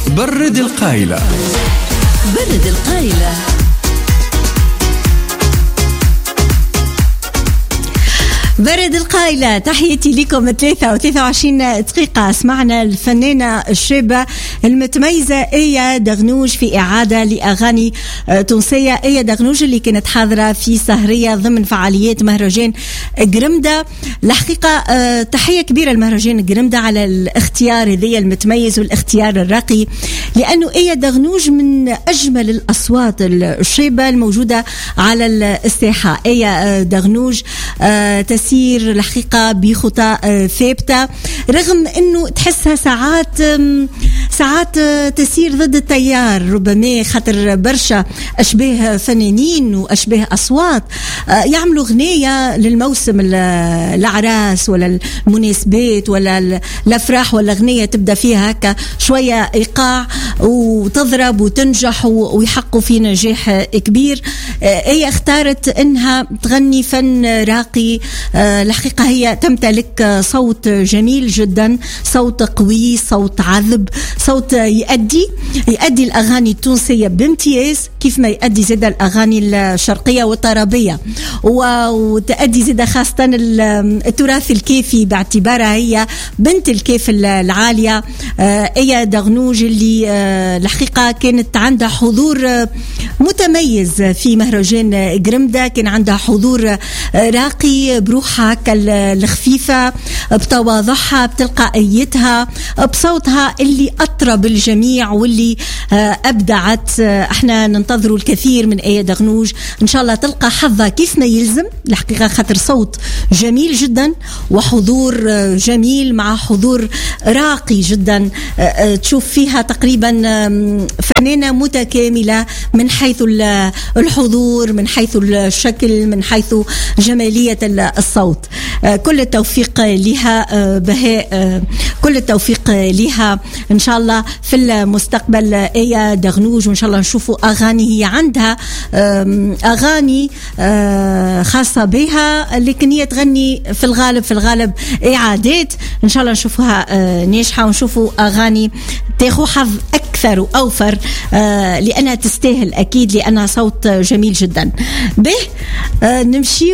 برد القايلة. برد القايلة. برد القايلة، تحياتي لكم. 23 دقيقة سمعنا الفنانة الشابة المتميزة آية دغنوج في إعادة لأغاني تونسية. آية دغنوج اللي كانت حاضرة في سهرية ضمن فعاليات مهرجان جرمدة. الحقيقة تحية كبيرة لمهرجان جرمدة على الاختيار هذي المتميز والاختيار الراقي، لأنه آية دغنوج من أجمل الأصوات الشابة الموجودة على الساحة. آية دغنوج تسير الحقيقة بخطى ثابتة، رغم أنه تحسها ساعات تسير ضد التيار، ربما خاطر برشا أشباه فنانين وأشباه أصوات يعملوا غنية للموسم الأعراس ولا المناسبات ولا الأفراح، ولا غنية تبدأ فيها هكا شوية إيقاع وتضرب وتنجح ويحققوا في نجاح كبير. هي اختارت أنها تغني فن راقي. الحقيقة هي تمتلك صوت جميل جدا، صوت قوي، صوت عذب، صوت يؤدي الأغاني التونسية بامتياز، كيف ما يؤدي زيادة الأغاني الشرقية والطربية، وتؤدي زيادة خاصة التراث الكيفي باعتبارها هي بنت الكيف العالية. آية دغنوج اللي الحقيقة كانت عندها حضور متميز في مهرجان جرمدة، كان عندها حضور راقي بروحها الخفيفة، بتواضعها، بتلقائيتها، بصوتها اللي أطرب الجميع واللي أبدعت. احنا ننتظروا الكثير من آية دغنوج، إن شاء الله تلقى حظها كيف ما يلزم. الحقيقة خاطر صوت جميل جدا وحضور جميل مع حضور راقي جدا، تشوف فيها تقريبا فنانة متكاملة من حيث الحضور، من حيث الشكل، من حيث جمالية الصوت. كل التوفيق لها بهاء، كل التوفيق لها إن شاء الله في المستقبل آية دغنوج، وإن شاء الله نشوفوا أغاني. هي عندها أغاني خاصة بها، لكن هي تغني في الغالب إعادات. إن شاء الله نشوفها ناجحة ونشوفوا أغاني تاخو حظ أكثر وأوفر، لأنها تستاهل أكيد، لأنها صوت جميل جدا. به نمشي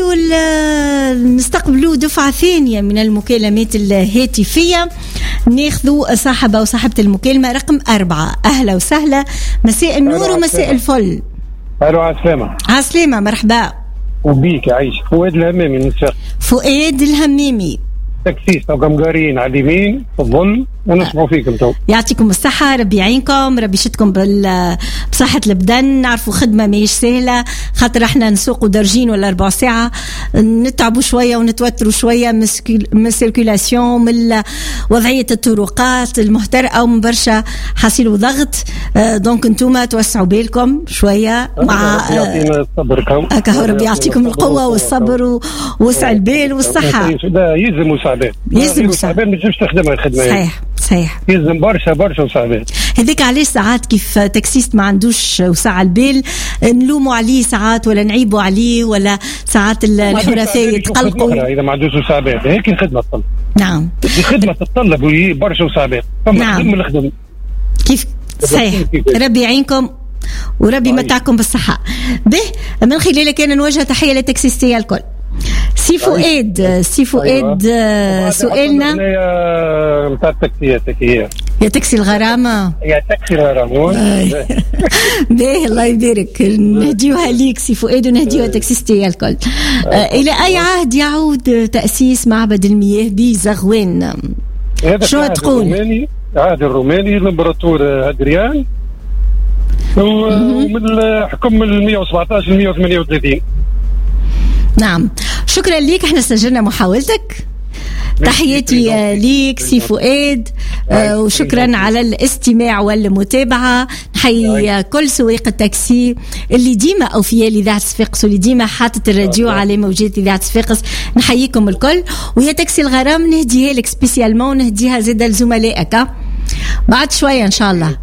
نستقبلوا دفعة ثانية من المكالمات الهاتفية. ناخذوا صاحبة وصاحبة المكالمة رقم 4. أهلا وسهلا، مساء النور ومساء الفل. ألو، عسلامة. عسلامة، مرحبا. وبيك عايش. فؤاد الهمامي من الشرق. فؤاد الهمامي، تكسيس توكم قارين على اليمين في الظل ونسمعوا فيكم تو. يعطيكم الصحة، ربي يعينكم، ربي يشدكم بصحة البدن. نعرفوا خدمة ماهيش سهلة، خاطر احنا نسوقوا درجين ولا 4 ساعة، نتعبوا شوية ونتوتروا شوية من السيركولاسيون، من وضعية الطرقات المهترئة، ومن برشا حصيلوا ضغط. دونك انتوما توسعوا بالكم شوية مع ربي يعطيكم القوة والصبر ووسع البال والصحة. يلزم وصعبان، يلزم وصعبان، ما تجيبش تخدمها الخدمة. صحيح يلزم برشا وصعبان. هذيك علاش ساعات كيف تاكسيست ما عندوش وسع البال نلوموا عليه ساعات، ولا نعيبوا عليه، ولا ساعات الحرفاء يتقلقوا اذا ما عندوش وسع بال. هيك الخدمه تطلب. نعم، الخدمه تتطلب برشا وسع بال. نعم، الخدمه كيف صحيح. ربي يعينكم وربي يمتعكم بالصحه. به من خلالك انا نوجه تحيه للتاكسيستيه الكل. سي فؤاد سؤالنا نتاع التاكسيات يا تاكسي الغرامة، يا تاكسي الغرامة. باهي الله يبارك، نهديوها ليك سي فؤاد ونهديوها تاكسيستية الكل. إلى أي عهد يعود تأسيس معبد المياه بزغوان؟ شو تقول؟ عهد الروماني الإمبراطور هادريان، ومن حكم من 117 ل 138. نعم، شكرا ليك، احنا سجلنا محاولتك. تحياتي ليك سي فؤاد، وشكرا على الاستماع والمتابعة. نحيي كل سواق التاكسي اللي ديما أوفياء لإذاعة صفاقس، واللي ديما حاطت الراديو على موجات إذاعة صفاقس. نحييكم الكل، وهي تاكسي الغرام نهديها لك سبيسيالمون، ونهديها زيد لزملائك بعد شوية إن شاء الله.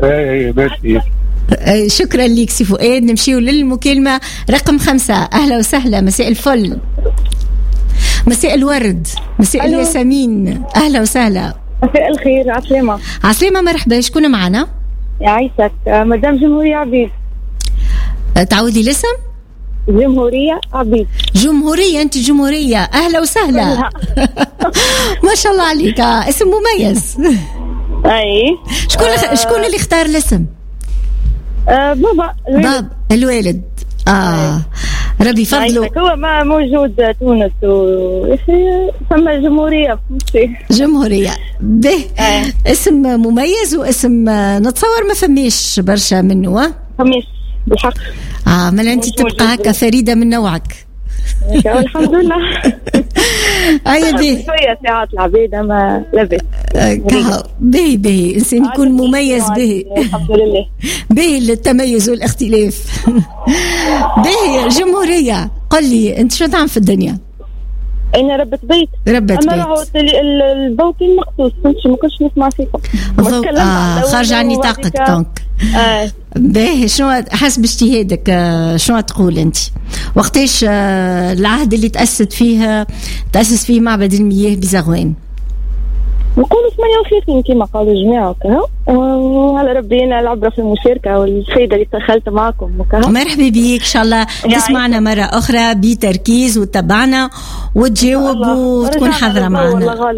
شكرا لك سي فؤاد. نمشيو للمكالمة رقم 5. أهلا وسهلا، مساء الفل، مساء الورد، مساء الياسمين. أهلا وسهلا. مساء الخير. عسلامة. عسلامة، مرحبا. شكون معنا؟ يعيشك. مدام جمهورية عبيد. تعودي الاسم؟ جمهورية عبيد. جمهورية، أنت جمهورية، أهلا وسهلا. ما شاء الله عليك، اسم مميز. أي. شكون اللي اختار الاسم؟ بابا باب الوالد. ربي فضله. هو ما موجود تونس ثم جمهورية. جمهورية به. اسم مميز واسم نتصور ما فميش برشا منه. فميش بالحق. ما أنت تبقى هكا فريدة من نوعك. الحمد لله. أي به شوية ساعات العبيد ما لبس به إنسان يكون مميز به. الحمد لله. به التميز والاختلاف. به جمهورية. قل لي أنت شو تعمل في الدنيا؟ أنا ربة بيت. أما رعوت البوكي المقصوص ما كنتش نسمع فيكم. خارج عن نطاقك دونك. باهي، شنو حسب اجتهادك شنو تقول أنت؟ وقتاش العهد اللي تأسس فيه معبد المياه بزغوان؟ نقولوا 58 كما قالوا الجماعة وهلا ربينا العبرة في المشاركة والسيدة اللي دخلت معكم مرحبا بيك. إن شاء الله تسمعنا مرة أخرى بتركيز وتتابعنا وتجاوب وتكون حاضرة معنا.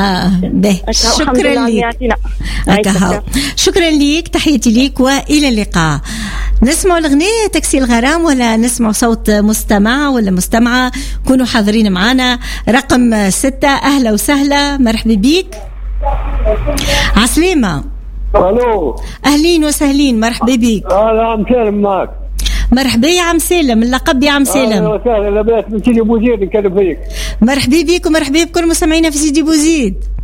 شكرا لك. شكرا لك، تحياتي لك وإلى اللقاء. نسمع الأغنية تاكسي الغرام ولا نسمع صوت مستمع ولا مستمعة؟ كونوا حاضرين معنا. رقم 6. أهلا وسهلا، مرحبا بيك. عسلامة. الو. أهلين وسهلين، مرحبا بيك. عم سالم معك. مرحبا يا عم سالم، اللقب يا عم سالم. اهلا وسهلا، لاباس من سيدي بوزيد نكلم فيك. مرحبا بيك ومرحبا بكل مستمعينا في سيدي بوزيد.